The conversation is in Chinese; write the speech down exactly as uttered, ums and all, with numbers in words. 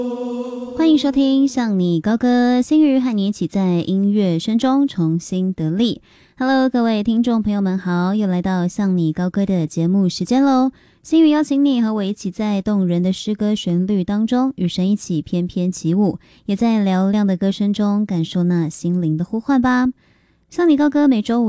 欢迎收听向你高歌，新宇和你一起在音乐声中重新得力。 Hello， 各位听众朋友们好，又来到向你高歌的节目时间咯。新宇邀请你和我一起在动人的诗歌旋律当中与神一起翩翩起舞，也在嘹亮的歌声中感受那心灵的呼唤吧。向你高歌每周五